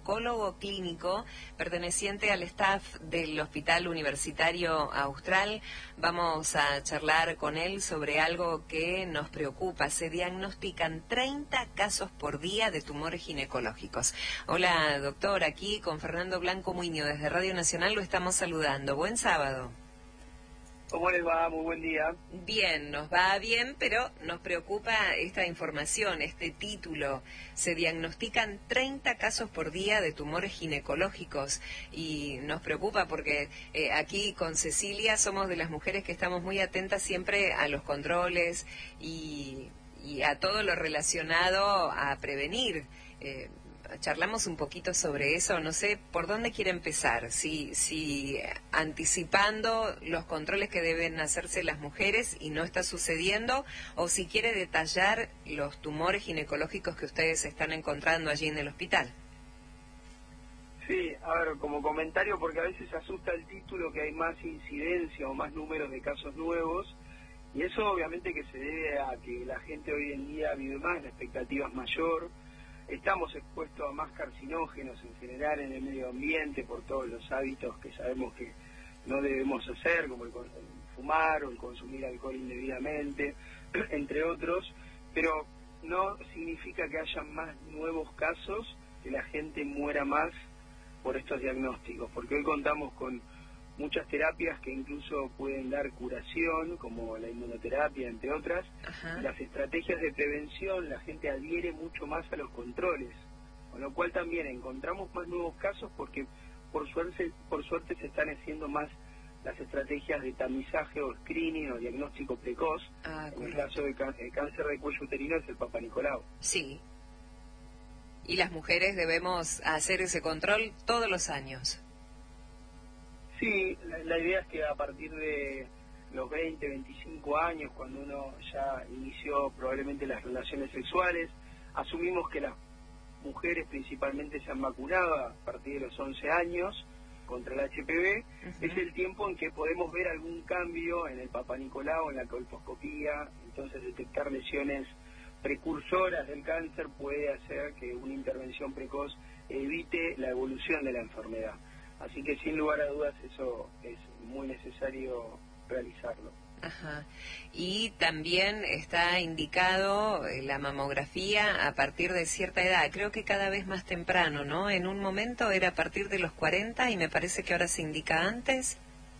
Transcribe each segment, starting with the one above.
oncólogo clínico perteneciente al staff del Hospital Universitario Austral. Vamos a charlar con él sobre algo que nos preocupa. Se diagnostican 30 casos por día de tumores ginecológicos. Hola, doctor, aquí con Fernando Blanco Muñoz desde Radio Nacional lo estamos saludando. Buen sábado. ¿Cómo les va? Muy buen día. Bien, nos va bien, pero nos preocupa esta información, este título. Se diagnostican 30 casos por día de tumores ginecológicos y nos preocupa porque aquí con Cecilia somos de las mujeres que estamos muy atentas siempre a los controles y a todo lo relacionado a prevenir. Charlamos un poquito sobre eso, no sé por dónde quiere empezar, si anticipando los controles que deben hacerse las mujeres y no está sucediendo, o si quiere detallar los tumores ginecológicos que ustedes están encontrando allí en el hospital. Sí, a ver, como comentario, porque a veces asusta el título que hay más incidencia o más números de casos nuevos, y eso obviamente que se debe a que la gente hoy en día vive más, la expectativa es mayor. Estamos expuestos a más carcinógenos en general en el medio ambiente por todos los hábitos que sabemos que no debemos hacer, como el fumar o el consumir alcohol indebidamente, entre otros, pero no significa que haya más nuevos casos, que la gente muera más por estos diagnósticos, porque hoy contamos con muchas terapias que incluso pueden dar curación, como la inmunoterapia, entre otras. Ajá. Las estrategias de prevención, la gente adhiere mucho más a los controles, con lo cual también encontramos más nuevos casos porque por suerte se están haciendo más las estrategias de tamizaje o screening o diagnóstico precoz. En el caso de cáncer de cuello uterino es el Papa Nicolau. Sí. Y las mujeres debemos hacer ese control todos los años. Sí, la idea es que a partir de los 20, 25 años, cuando uno ya inició probablemente las relaciones sexuales, asumimos que las mujeres principalmente se han vacunado a partir de los 11 años contra el HPV, es el tiempo en que podemos ver algún cambio en el Papa Nicolau, en la colposcopía, entonces detectar lesiones precursoras del cáncer puede hacer que una intervención precoz evite la evolución de la enfermedad. Así que sin lugar a dudas eso es muy necesario realizarlo. Ajá. Y también está indicado la mamografía a partir de cierta edad, creo que cada vez más temprano, ¿no? En un momento era a partir de los 40 y me parece que ahora se indica antes.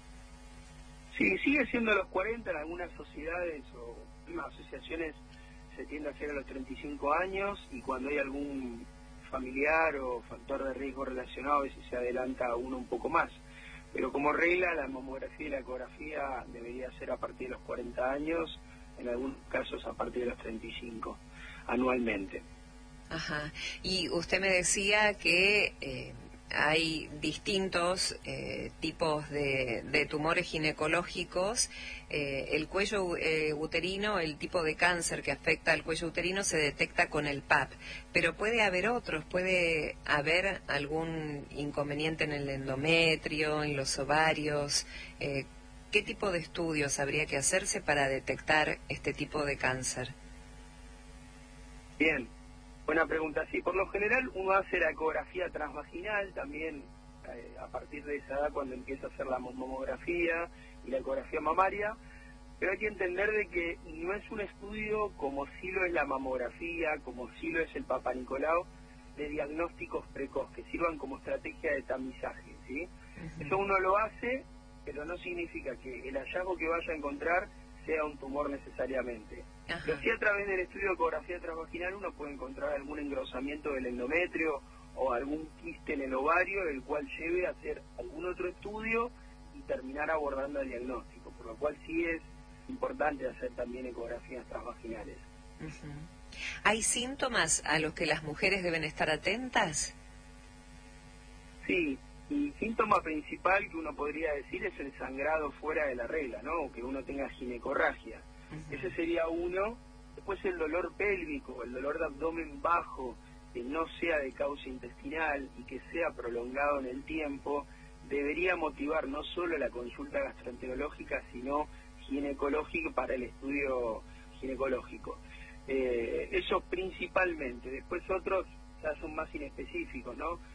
Sí, sigue siendo a los 40, en algunas sociedades o asociaciones se tiende a hacer a los 35 años y cuando hay algún familiar o factor de riesgo relacionado, a veces se adelanta uno un poco más. Pero como regla, la mamografía y la ecografía debería ser a partir de los 40 años, en algunos casos a partir de los 35, anualmente. Ajá. Y usted me decía que hay distintos tipos de tumores ginecológicos. El cuello uterino, el tipo de cáncer que afecta al cuello uterino se detecta con el PAP, pero puede haber otros, puede haber algún inconveniente en el endometrio, en los ovarios. ¿Qué tipo de estudios habría que hacerse para detectar este tipo de cáncer? Bien. Buena pregunta, sí. Por lo general uno hace la ecografía transvaginal también a partir de esa edad cuando empieza a hacer la mamografía y la ecografía mamaria, pero hay que entender de que no es un estudio como sí lo es la mamografía, como sí lo es el Papa Nicolau, de diagnósticos precoz, que sirvan como estrategia de tamizaje, ¿sí? Eso uno lo hace, pero no significa que el hallazgo que vaya a encontrar sea un tumor necesariamente. Ajá. Pero sí a través del estudio de ecografía transvaginal uno puede encontrar algún engrosamiento del endometrio o algún quiste en el ovario, el cual lleve a hacer algún otro estudio y terminar abordando el diagnóstico, por lo cual sí es importante hacer también ecografías transvaginales. ¿Hay síntomas a los que las mujeres deben estar atentas? Sí. El síntoma principal que uno podría decir es el sangrado fuera de la regla, ¿no? O que uno tenga ginecorragia. Ese sería uno. Después el dolor pélvico, el dolor de abdomen bajo, que no sea de causa intestinal y que sea prolongado en el tiempo, debería motivar no solo la consulta gastroenterológica, sino ginecológica para el estudio ginecológico. Eso principalmente. Después otros ya son más inespecíficos, ¿no?